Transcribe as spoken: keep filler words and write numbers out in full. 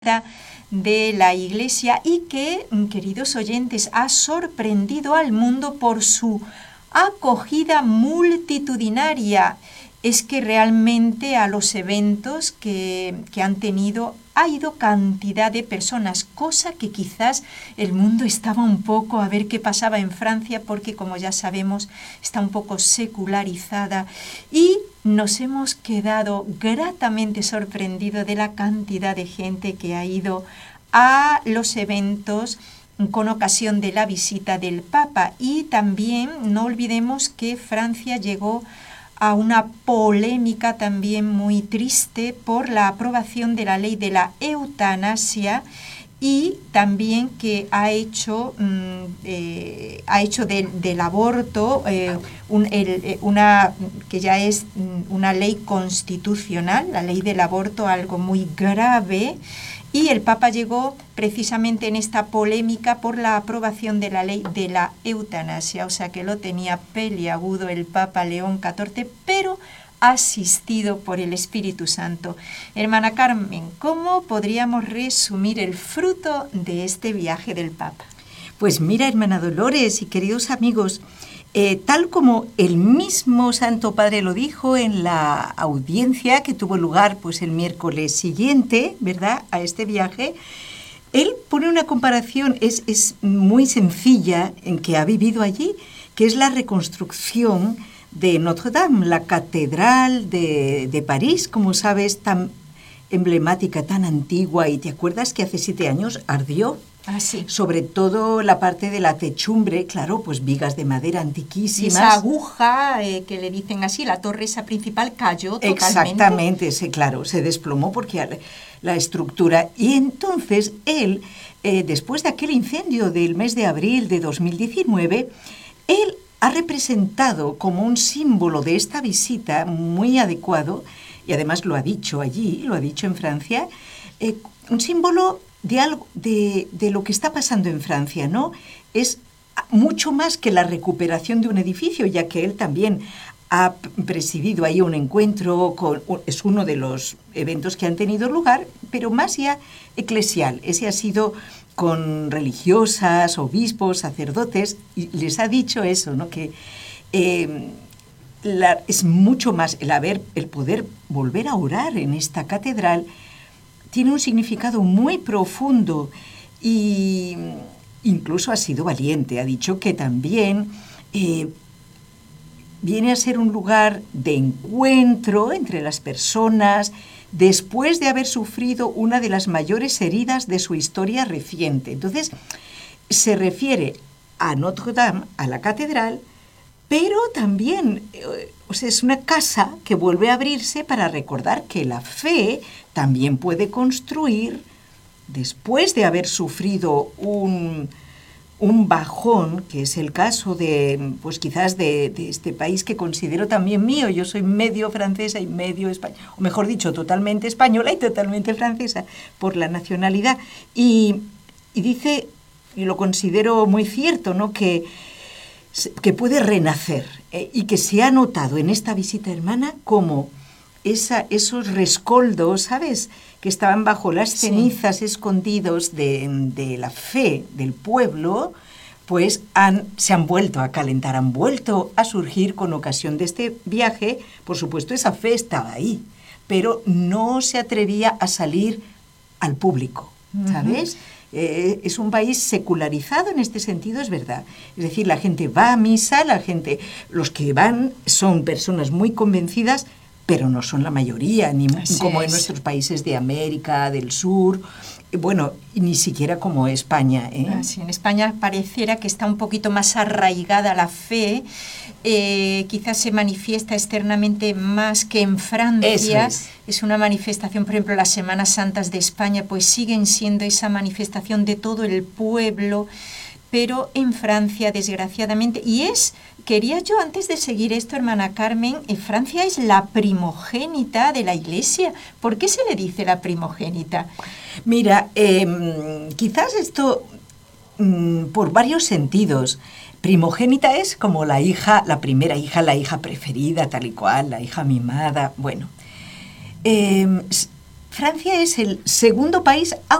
de la Iglesia y que, queridos oyentes, ha sorprendido al mundo por su acogida multitudinaria. Es que realmente a los eventos que, que han tenido ha ido cantidad de personas, cosa que quizás el mundo estaba un poco a ver qué pasaba en Francia, porque como ya sabemos está un poco secularizada, y nos hemos quedado gratamente sorprendidos de la cantidad de gente que ha ido a los eventos con ocasión de la visita del Papa. Y también no olvidemos que Francia llegó a una polémica también muy triste por la aprobación de la ley de la eutanasia, y también que ha hecho, mmm, eh, ha hecho de, del aborto eh, un, el, una, que ya es una ley constitucional, la ley del aborto, algo muy grave. Y el Papa llegó precisamente en esta polémica por la aprobación de la ley de la eutanasia, o sea que lo tenía peliagudo el Papa León catorce, pero asistido por el Espíritu Santo. Hermana Carmen, ¿cómo podríamos resumir el fruto de este viaje del Papa? Pues mira, hermana Dolores y queridos amigos, Eh, tal como el mismo Santo Padre lo dijo en la audiencia que tuvo lugar pues el miércoles siguiente, ¿verdad?, a este viaje, él pone una comparación, es, es muy sencilla, en que ha vivido allí, que es la reconstrucción de Notre Dame, la catedral de, de París, como sabes, tan emblemática, tan antigua, y ¿te acuerdas que hace siete años ardió? Ah, sí. Sobre todo la parte de la techumbre, claro, pues vigas de madera antiquísimas. Y esa aguja, eh, que le dicen así, la torre esa principal cayó totalmente. Exactamente, sí, claro, se desplomó porque la estructura. Y entonces él, eh, después de aquel incendio del mes de abril de dos mil diecinueve, él ha representado como un símbolo de esta visita muy adecuado, y además lo ha dicho allí, lo ha dicho en Francia, eh, un símbolo de algo, de, de lo que está pasando en Francia, ¿no? Es mucho más que la recuperación de un edificio, ya que él también ha presidido ahí un encuentro, con, es uno de los eventos que han tenido lugar, pero más ya eclesial. Ese ha sido con religiosas, obispos, sacerdotes, y les ha dicho eso, ¿no? Que eh, la, es mucho más el haber, el poder volver a orar en esta catedral. Tiene un significado muy profundo, y incluso ha sido valiente. Ha dicho que también eh, viene a ser un lugar de encuentro entre las personas después de haber sufrido una de las mayores heridas de su historia reciente. Entonces, se refiere a Notre Dame, a la catedral, pero también, eh, o sea, es una casa que vuelve a abrirse para recordar que la fe también puede construir, después de haber sufrido un, un bajón, que es el caso de, pues quizás de, de este país que considero también mío. Yo soy medio francesa y medio española, o mejor dicho, totalmente española y totalmente francesa por la nacionalidad. Y, y dice, y lo considero muy cierto, ¿no?, que que puede renacer, eh, y que se ha notado en esta visita hermana como esa, esos rescoldos, ¿sabes?, que estaban bajo las cenizas, sí, escondidos de, de la fe del pueblo, pues han, se han vuelto a calentar, han vuelto a surgir con ocasión de este viaje. Por supuesto, esa fe estaba ahí, pero no se atrevía a salir al público, ¿sabes? Uh-huh. Eh, es un país secularizado en este sentido, es verdad. Es decir, la gente va a misa, la gente, los que van son personas muy convencidas, pero no son la mayoría, ni Así como es. En nuestros países de América del Sur, bueno, ni siquiera como España, ¿eh? Así, en España pareciera que está un poquito más arraigada la fe, eh, quizás se manifiesta externamente más que en Francia. Es. es una manifestación, por ejemplo, las Semanas Santas de España pues siguen siendo esa manifestación de todo el pueblo, pero en Francia, desgraciadamente, y es, quería yo antes de seguir esto, hermana Carmen, en Francia es la primogénita de la Iglesia. ¿Por qué se le dice la primogénita? Mira, eh, quizás esto mm, por varios sentidos. Primogénita es como la hija, la primera hija, la hija preferida, tal y cual, la hija mimada. Bueno, eh, Francia es el segundo país,